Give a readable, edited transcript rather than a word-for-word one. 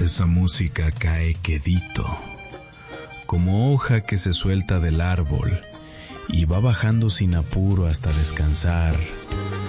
Esa música cae quedito, como hoja que se suelta del árbol y va bajando sin apuro hasta descansar